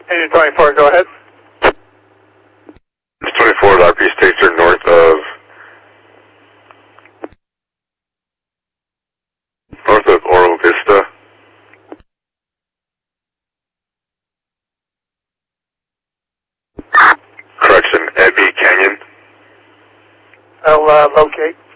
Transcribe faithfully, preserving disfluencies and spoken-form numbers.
Engine twenty-four, go ahead. twenty-four, R P states are north of north of Oro Vista. Correction, Ebby Canyon. I'll uh, locate.